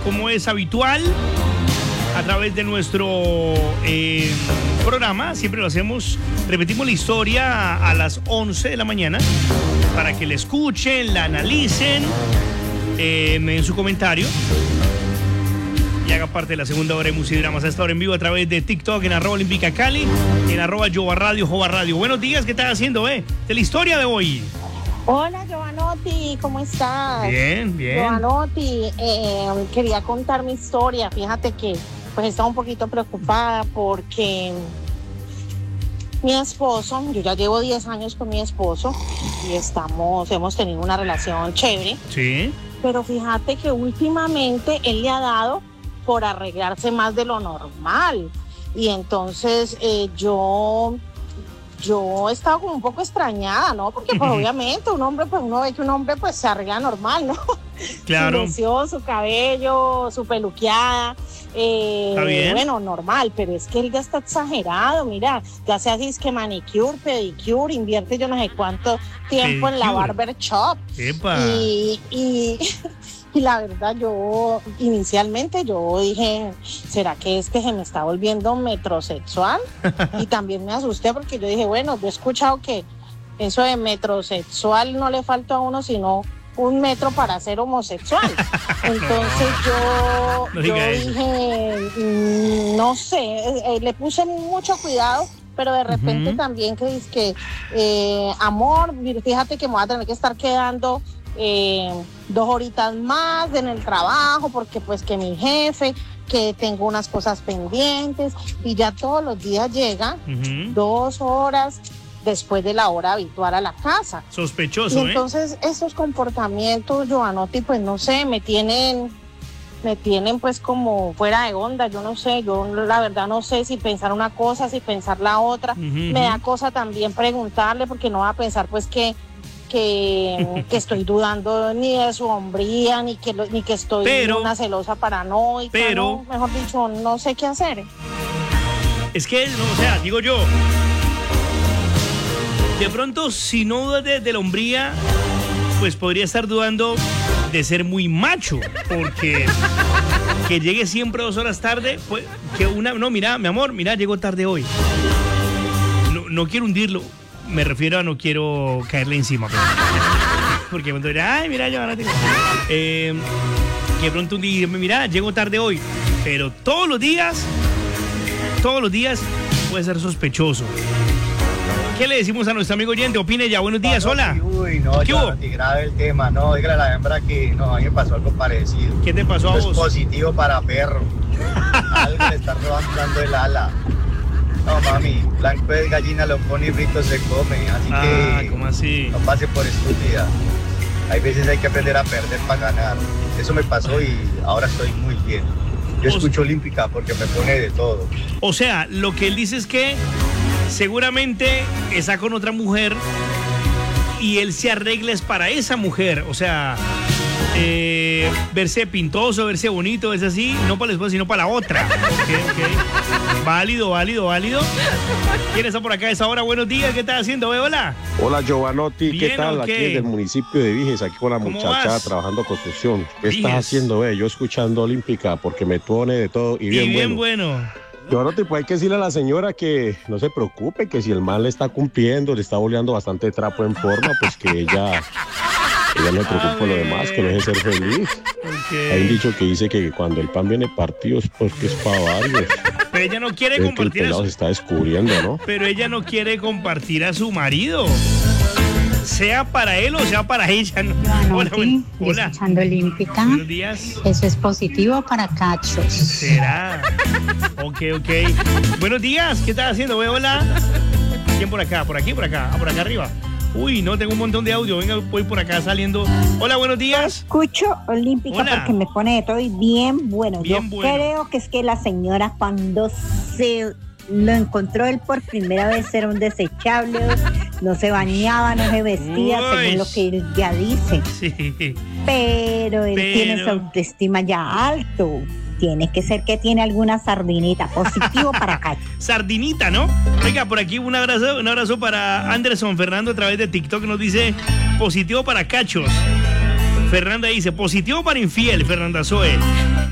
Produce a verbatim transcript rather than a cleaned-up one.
como es habitual, a través de nuestro eh, programa. Siempre lo hacemos, repetimos la historia a, a las once de la mañana para que la escuchen, la analicen, eh, me den su comentario y haga parte de la segunda hora de Musidramas. A esta hora en vivo a través de TikTok en arroba Olímpica Cali, en arroba Jova Radio, Jova Radio. Buenos días, ¿qué estás haciendo, eh? De la historia de hoy. Hola, Giovanotti, ¿cómo estás? Bien, bien. Giovanotti, eh, quería contar mi historia. Fíjate que pues estaba un poquito preocupada porque mi esposo, yo ya llevo diez años con mi esposo y estamos, hemos tenido una relación chévere. Sí. Pero fíjate que últimamente él le ha dado por arreglarse más de lo normal. Y entonces eh, yo... Yo he estado como un poco extrañada, ¿no? Porque pues obviamente un hombre, pues uno ve que un hombre pues se arregla normal, ¿no? Claro. Su loción, su cabello, su peluqueada, eh, ¿Está bien? Bueno, normal, pero es que él ya está exagerado, mira, ya se hace es que manicure, pedicure, invierte yo no sé cuánto tiempo pedicure en la barber shop. Epa. Y, y, y la verdad yo, inicialmente yo dije, ¿será que es que se me está volviendo metrosexual? Y también me asusté porque yo dije, bueno, yo he escuchado que eso de metrosexual no le falta a uno sino un metro para ser homosexual. Entonces yo, no yo dije, mmm, no sé, eh, le puse mucho cuidado, pero de repente uh-huh. también que es que, eh, amor, fíjate que me voy a tener que estar quedando eh, dos horitas más en el trabajo, porque pues que mi jefe, que tengo unas cosas pendientes, y ya todos los días llega uh-huh. dos horas después de la hora habitual a la casa. Sospechoso, y entonces, ¿eh? Esos comportamientos, Giovanotti, pues no sé, me tienen, me tienen pues como fuera de onda, yo no sé, yo la verdad no sé si pensar una cosa, si pensar la otra. Uh-huh. Me da cosa también preguntarle, porque no va a pensar pues que que, que estoy dudando ni de su hombría, ni que, ni que estoy pero, una celosa paranoica, pero, ¿no? Mejor dicho, no sé qué hacer. Es que, no, o sea, digo yo, de pronto, si no dudas de, de la hombría, pues podría estar dudando de ser muy macho, porque que llegue siempre dos horas tarde, pues, que una, no, mira, mi amor, mira, llegó tarde hoy. No, no quiero hundirlo. Me refiero a no quiero caerle encima. Pero, porque cuando dirá, ay, mira, yo no tengo. Eh, que pronto un día, mira, llego tarde hoy. Pero todos los días, todos los días puede ser sospechoso. ¿Qué le decimos a nuestro amigo oyente? Opine ya, buenos días, hola. Uy, no, ¿Qué yo no te grave el tema, no, dígale a la hembra que no, a mí me pasó algo parecido. ¿Qué te pasó a Esto vos? Es positivo para perro. Algo le está levantando el ala. No, mami, blanco es gallina, lo pone y frito se come, así ah, que ¿cómo así? No pase por estúpida. Hay veces hay que aprender a perder para ganar. Eso me pasó y ahora estoy muy bien. Yo escucho Olímpica porque me pone de todo. O sea, lo que él dice es que seguramente está con otra mujer y él se arregla es para esa mujer. O sea, eh, verse pintoso, verse bonito, verse así, no para la esposa, sino para la otra. Ok, ok. Válido, válido, válido. ¿Quién está por acá a esa hora? Buenos días, ¿qué estás haciendo? Ve, hola. Hola, Giovanotti, ¿qué Bien, tal? okay. Aquí desde el municipio de Viges, aquí con la muchacha trabajando construcción. ¿Qué Viges. estás haciendo, ve? Yo escuchando Olímpica porque me pone de todo y bien, y bien bueno. bueno. Giovanotti, pues hay que decirle a la señora que no se preocupe, que si el mal le está cumpliendo, le está boleando bastante trapo en forma, pues que ella... Ella no se preocupa por lo demás, que no deje ser feliz. Okay. Hay un dicho que dice que cuando el pan viene partido es porque es para varios. Pero ella no quiere es compartir que el pelado a su... se está descubriendo, ¿no? Pero ella no quiere compartir a su marido. Sea para él o sea para ella. ¿No? Hola, bueno, hola. Escuchando Olímpica. Buenos días. Eso es positivo para cachos. ¿Será? Ok, ok. Buenos días, ¿qué estás haciendo? Hola. ¿Quién por acá? ¿Por aquí? ¿Por acá? Ah, por acá arriba. Uy, no, tengo un montón de audio. Venga, voy por acá saliendo. Hola, buenos días. Escucho Olímpica Hola. Porque me pone de todo y bien bueno. Bien Yo bueno. creo que es que la señora cuando se lo encontró él por primera vez era un desechable, no se bañaba, no se vestía, Uy. Según lo que él ya dice. Sí. Pero él Pero... tiene su autoestima ya alto. Tiene que ser que tiene alguna sardinita. Positivo para acá. Sardinita, ¿no? Oiga, por aquí un abrazo, un abrazo para Anderson Fernando a través de TikTok. Nos dice positivo para cachos. Fernanda dice positivo para infiel, Fernanda Zoe.